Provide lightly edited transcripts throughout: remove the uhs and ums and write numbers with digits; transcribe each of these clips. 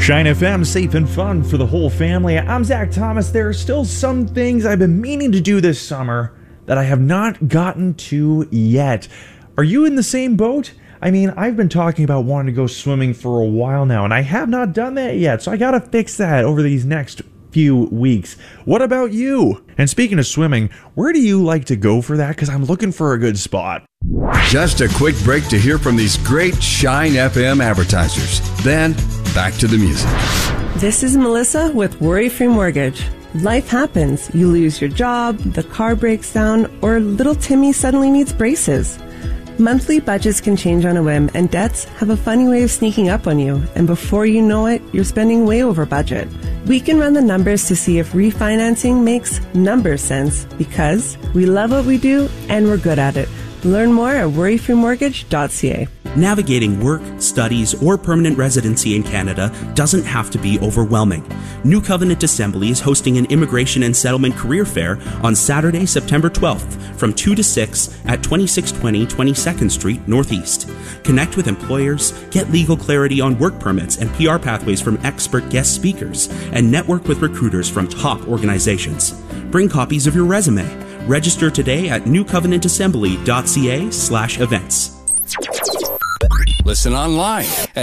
Shine FM, safe and fun for the whole family. I'm Zach Thomas. There are still some things I've been meaning to do this summer that I have not gotten to yet. Are you in the same boat? I mean, I've been talking about wanting to go swimming for a while now, and I have not done that yet, so I gotta fix that over these next few weeks. What about you? And speaking of swimming, where do you like to go for that? Because I'm looking for a good spot. Just a quick break to hear from these great Shine FM advertisers. Then, back to the music. This is Melissa with Worry Free Mortgage. Life happens. You lose your job, the car breaks down, or little Timmy suddenly needs braces. Monthly budgets can change on a whim, and debts have a funny way of sneaking up on you. And before you know it, you're spending way over budget. We can run the numbers to see if refinancing makes number sense, because we love what we do and we're good at it. Learn more at worryfreemortgage.ca. Navigating work, studies, or permanent residency in Canada doesn't have to be overwhelming. New Covenant Assembly is hosting an Immigration and Settlement Career Fair on Saturday, September 12th from 2 to 6 at 2620 22nd Street, Northeast. Connect with employers, get legal clarity on work permits and PR pathways from expert guest speakers, and network with recruiters from top organizations. Bring copies of your resume. Register today at newcovenantassembly.ca/events. Listen online at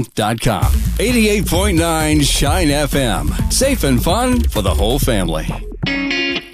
shinefm.com. 88.9 Shine FM. Safe and fun for the whole family.